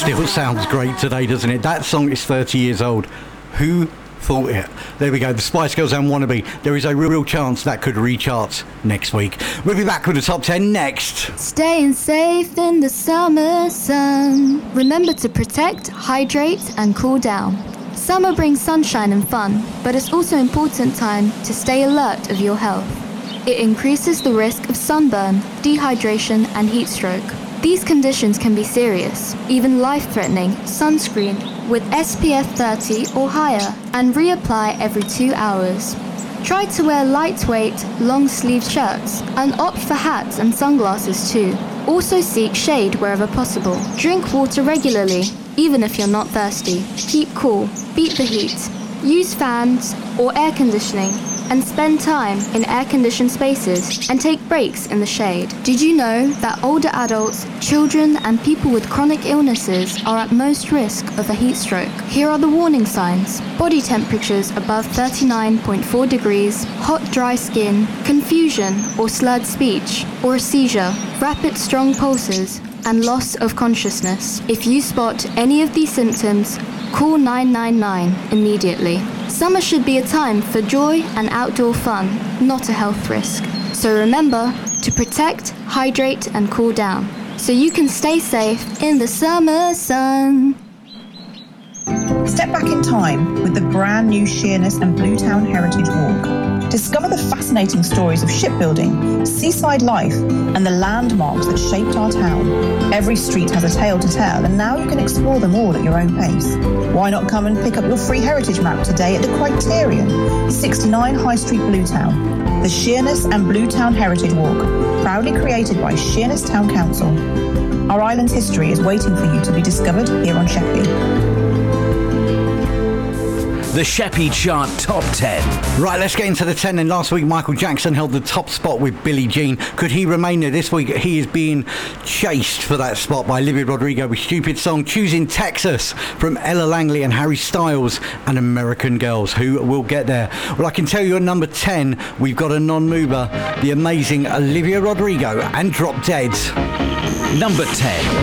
Still sounds great today, doesn't it? That song is 30 years old. Who thought it? There we go, the Spice Girls and Wannabe. There is a real chance that could re-chart next week. We'll be back with the top 10 next. Staying safe in the summer sun. Remember to protect, hydrate and cool down. Summer brings sunshine and fun, but it's also important time to stay alert of your health. It increases the risk of sunburn, dehydration and heat stroke. These conditions can be serious, even life-threatening. Sunscreen with SPF 30 or higher and reapply every 2 hours. Try to wear lightweight, long-sleeved shirts and opt for hats and sunglasses too. Also seek shade wherever possible. Drink water regularly, even if you're not thirsty. Keep cool, beat the heat. Use fans or air conditioning and spend time in air-conditioned spaces and take breaks in the shade. Did you know that older adults, children and people with chronic illnesses are at most risk of a heat stroke? Here are the warning signs. Body temperatures above 39.4 degrees, hot dry skin, confusion or slurred speech, or a seizure, rapid strong pulses, and loss of consciousness. If you spot any of these symptoms, call 999 immediately. Summer should be a time for joy and outdoor fun, not a health risk. So remember to protect, hydrate and cool down, so you can stay safe in the summer sun. Step back in time with the brand new Sheerness and Bluetown Heritage Walk. Discover the fascinating stories of shipbuilding, seaside life, and the landmarks that shaped our town. Every street has a tale to tell, and now you can explore them all at your own pace. Why not come and pick up your free heritage map today at the Criterion, 69 High Street, Bluetown. The Sheerness and Bluetown Heritage Walk, proudly created by Sheerness Town Council. Our island's history is waiting for you to be discovered here on Sheppey. The Sheppey Chart Top 10. Right, let's get into the 10 then. Last week, Michael Jackson held the top spot with Billie Jean. Could he remain there this week? He is being chased for that spot by Olivia Rodrigo with Stupid Song. Choosing Texas from Ella Langley and Harry Styles and American Girls. Who will get there? Well, I can tell you at number 10, we've got a non-mover, the amazing Olivia Rodrigo and Drop Dead. Number 10.